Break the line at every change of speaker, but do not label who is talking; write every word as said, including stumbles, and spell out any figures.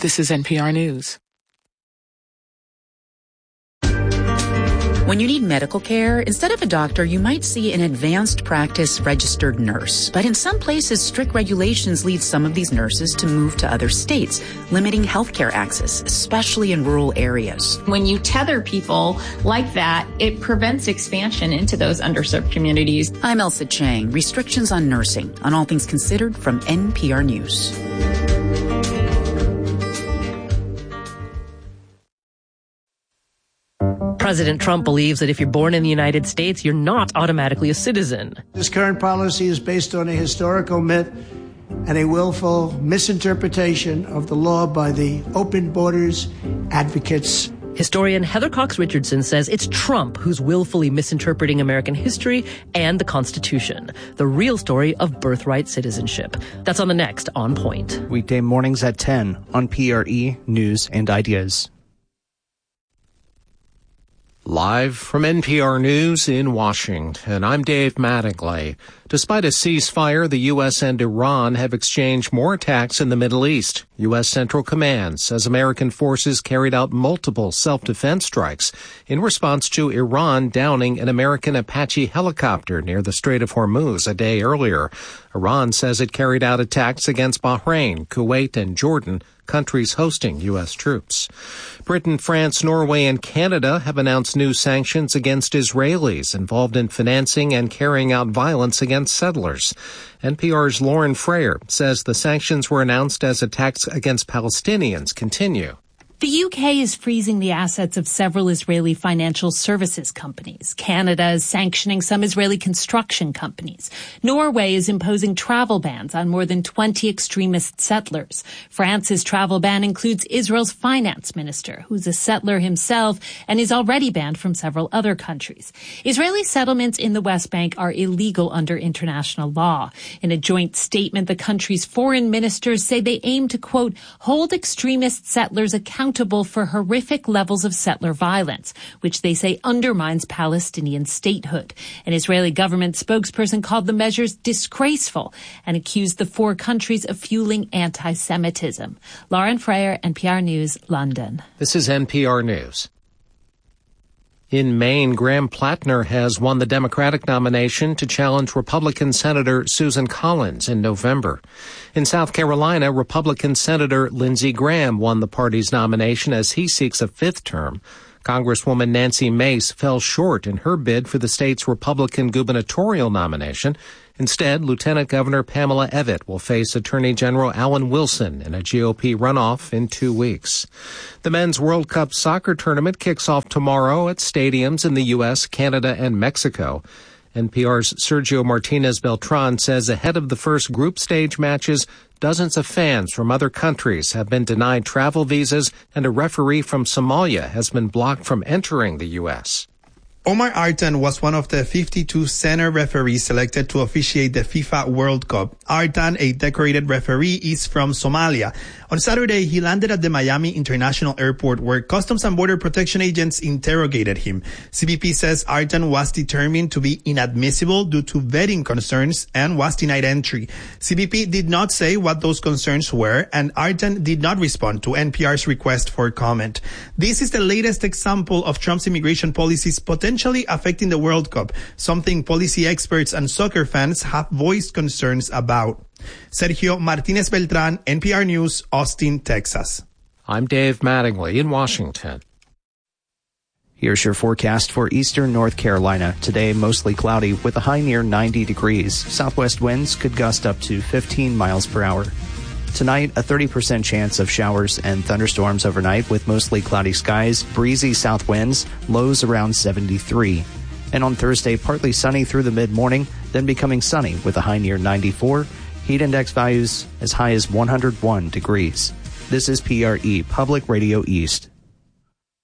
This is N P R News.
When you need medical care, instead of a doctor, you might see an advanced practice registered nurse. But in some places, strict regulations lead some of these nurses to move to other states, limiting healthcare access, especially in rural areas.
When you tether people like that, it prevents expansion into those underserved communities.
I'm Elsa Chang. Restrictions on nursing, on All Things Considered from N P R News.
President Trump believes that if you're born in the United States, you're not automatically a citizen.
This current policy is based on a historical myth and a willful misinterpretation of the law by the open borders advocates.
Historian Heather Cox Richardson says it's Trump who's willfully misinterpreting American history and the Constitution, the real story of birthright citizenship. That's on the next On Point.
Weekday mornings at ten on P R E News and Ideas.
Live from N P R News in Washington, I'm Dave Mattingly. Despite a ceasefire, the U S and Iran have exchanged more attacks in the Middle East. U S Central Command says American forces carried out multiple self-defense strikes in response to Iran downing an American Apache helicopter near the Strait of Hormuz a day earlier. Iran says it carried out attacks against Bahrain, Kuwait, and Jordan, countries hosting U S troops. Britain, France, Norway, and Canada have announced new sanctions against Israelis involved in financing and carrying out violence against settlers. N P R's Lauren Frayer says the sanctions were announced as attacks against Palestinians continue.
The U K is freezing the assets of several Israeli financial services companies. Canada is sanctioning some Israeli construction companies. Norway is imposing travel bans on more than twenty extremist settlers. France's travel ban includes Israel's finance minister, who's a settler himself and is already banned from several other countries. Israeli settlements in the West Bank are illegal under international law. In a joint statement, the country's foreign ministers say they aim to, quote, hold extremist settlers accountable for horrific levels of settler violence, which they say undermines Palestinian statehood. An Israeli government spokesperson called the measures disgraceful and accused the four countries of fueling anti-Semitism. Lauren Frayer, N P R News, London.
This is N P R News. In Maine, Graham Plattner has won the Democratic nomination to challenge Republican Senator Susan Collins in November. In South Carolina, Republican Senator Lindsey Graham won the party's nomination as he seeks a fifth term. Congresswoman Nancy Mace fell short in her bid for the state's Republican gubernatorial nomination. Instead, Lieutenant Governor Pamela Evette will face Attorney General Alan Wilson in a G O P runoff in two weeks. The Men's World Cup soccer tournament kicks off tomorrow at stadiums in the U S, Canada, and Mexico. N P R's Sergio Martinez Beltran says ahead of the first group stage matches, dozens of fans from other countries have been denied travel visas, and a referee from Somalia has been blocked from entering the U S.
Omar Artan was one of the fifty-two senior referees selected to officiate the FIFA World Cup. Artan, a decorated referee, is from Somalia. On Saturday, he landed at the Miami International Airport where Customs and Border Protection agents interrogated him. C B P says Artan was determined to be inadmissible due to vetting concerns and was denied entry. C B P did not say what those concerns were, and Artan did not respond to N P R's request for comment. This is the latest example of Trump's immigration policies potentially affecting the World Cup, something policy experts and soccer fans have voiced concerns about. Sergio Martinez Beltran, N P R News, Austin, Texas.
I'm Dave Mattingly in Washington.
Here's your forecast for eastern North Carolina. Today, mostly cloudy with a high near ninety degrees. Southwest winds could gust up to fifteen miles per hour. Tonight, a thirty percent chance of showers and thunderstorms overnight with mostly cloudy skies, breezy south winds, lows around seventy-three. And on Thursday, partly sunny through the mid-morning, then becoming sunny with a high near ninety-four. Heat index values as high as one hundred one degrees. This is P R E, Public Radio East.